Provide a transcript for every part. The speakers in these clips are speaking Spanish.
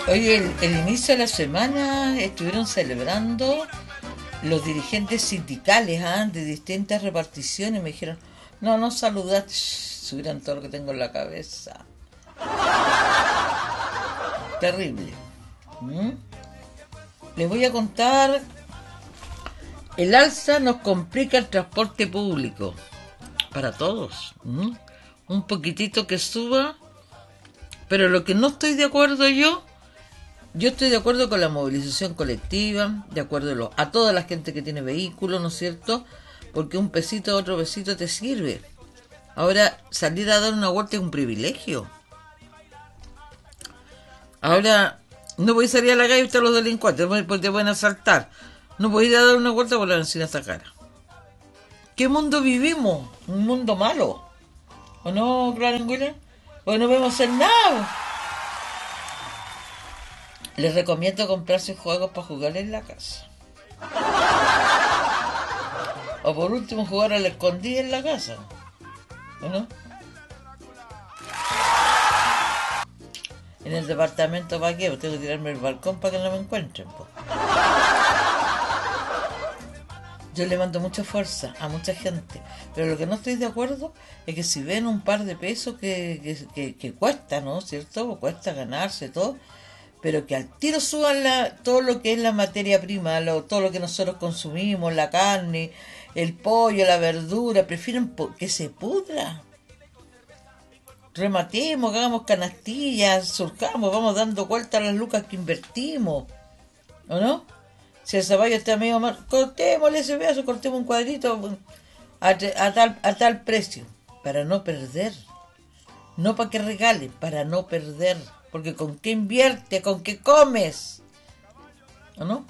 Oye, el inicio de la semana estuvieron celebrando los dirigentes sindicales de distintas reparticiones. Me dijeron, no, no saludaste. Subieron todo lo que tengo en la cabeza. Terrible. ¿Mm? Les voy a contar, el alza nos complica el transporte público. Para todos. Un poquitito que suba, pero lo que no estoy de acuerdo yo estoy de acuerdo con la movilización colectiva, de acuerdo a toda la gente que tiene vehículos, ¿no es cierto? Porque un pesito, otro pesito te sirve. Ahora, salir a dar una vuelta es un privilegio. Ahora, no podéis salir a la calle y usted los delincuentes, porque te pueden asaltar. No podéis ir a dar una vuelta por la vecina esta cara. ¿Qué mundo vivimos? Un mundo malo. ¿O no, Clarence Williams? Porque no podemos hacer nada. Les recomiendo comprarse juegos para jugar en la casa. O por último jugar a la escondida en la casa. ¿O no? En el departamento, ¿para qué? Tengo que tirarme el balcón para que no me encuentren. Yo le mando mucha fuerza a mucha gente, pero lo que no estoy de acuerdo es que si ven un par de pesos que cuesta, ¿no? ¿Cierto? Cuesta ganarse todo, pero que al tiro suban todo lo que es la materia prima, todo lo que nosotros consumimos, la carne, el pollo, la verdura, prefieren que se pudra. Rematemos, hagamos canastillas, surcamos, vamos dando vueltas a las lucas que invertimos, ¿o no? Si el zapallo está medio mal, cortémosle ese pedazo, cortemos un cuadrito a tal precio, para no perder. No para que regale, para no perder. Porque con qué invierte, con qué comes. ¿O no?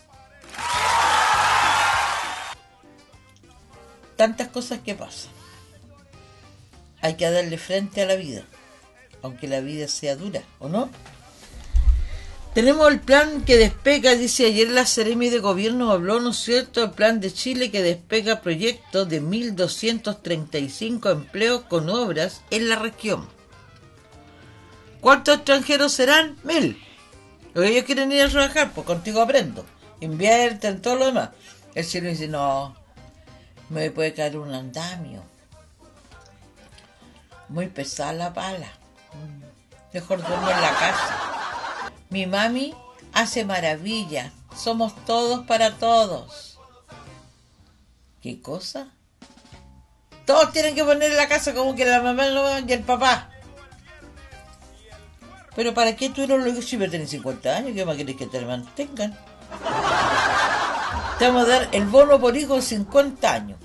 Tantas cosas que pasan. Hay que darle frente a la vida, aunque la vida sea dura, ¿o no? Tenemos el plan que despega, dice ayer la Seremi de Gobierno habló, ¿no es cierto? El plan de Chile que despega proyectos de 1.235 empleos con obras en la región. ¿Cuántos extranjeros serán? 1.000. Lo que ellos quieren ir a trabajar, pues contigo aprendo. Invierten todo lo demás. El Chile dice, no, me puede caer un andamio. Muy pesada la pala. Mejor duermo en la casa. Mi mami hace maravilla. Somos todos para todos. ¿Qué cosa? Todos tienen que poner en la casa como que la mamá y el papá. Pero ¿para qué tú no lo dices si me tenés 50 años? ¿Qué más querés que te mantengan? Te vamos a dar el bono por hijo de 50 años.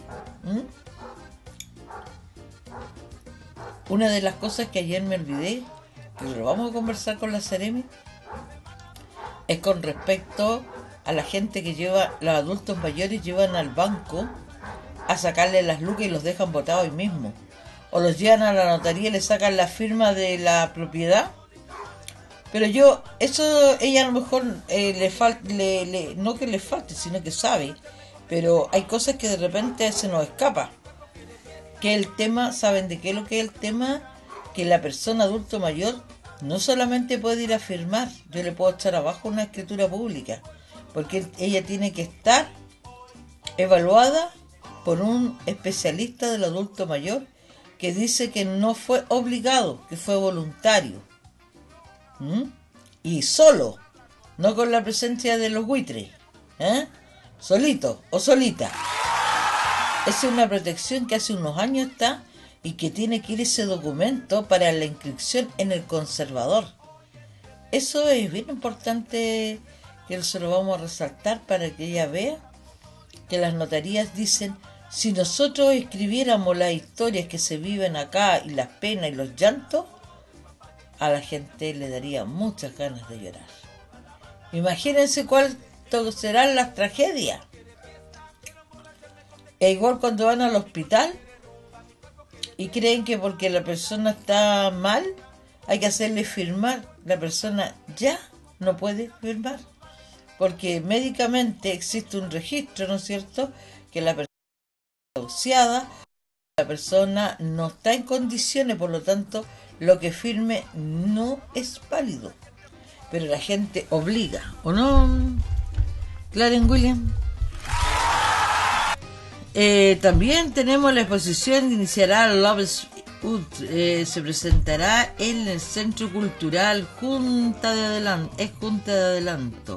Una de las cosas que ayer me olvidé, que lo vamos a conversar con la Seremi, es con respecto a la gente que lleva, los adultos mayores llevan al banco a sacarle las lucas y los dejan botados ahí mismo. O los llevan a la notaría y le sacan la firma de la propiedad. Pero ella a lo mejor no que le falte, sino que sabe. Pero hay cosas que de repente se nos escapa. Que el tema, ¿saben de qué es lo que es el tema? Que la persona adulto mayor no solamente puede ir a firmar, yo le puedo echar abajo una escritura pública, porque ella tiene que estar evaluada por un especialista del adulto mayor que dice que no fue obligado, que fue voluntario. Y solo, no con la presencia de los buitres, solito o solita. Esa es una protección que hace unos años está y que tiene que ir ese documento para la inscripción en el conservador. Eso es bien importante, que se lo vamos a resaltar para que ella vea que las notarías dicen, si nosotros escribiéramos las historias que se viven acá y las penas y los llantos, a la gente le daría muchas ganas de llorar. Imagínense cuánto serán las tragedias. E igual cuando van al hospital y creen que porque la persona está mal hay que hacerle firmar. La persona ya no puede firmar porque médicamente existe un registro, ¿no es cierto?, que la persona está desahuciada, la persona no está en condiciones, por lo tanto lo que firme no es válido. pero la gente obliga, ¿o no, Clarence Williams? También tenemos la exposición que iniciará Love's Wood, se presentará en el Centro Cultural Junta de Adelanto. Es Junta de Adelanto.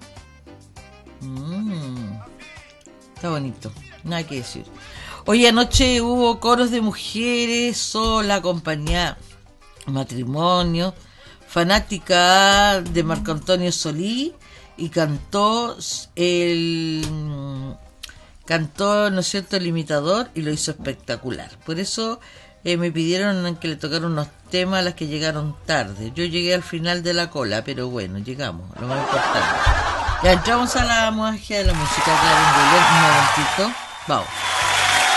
Está bonito, nada que decir. Hoy anoche hubo coros de mujeres, sola, compañía, matrimonio, fanática de Marco Antonio Solí, y cantó, ¿no es cierto?, el imitador, y lo hizo espectacular. Por eso me pidieron que le tocara unos temas a las que llegaron tarde. Yo llegué al final de la cola, pero bueno, llegamos, lo más importante. Ya entramos a la magia de la música, Clarence Williams, un momentito, vamos.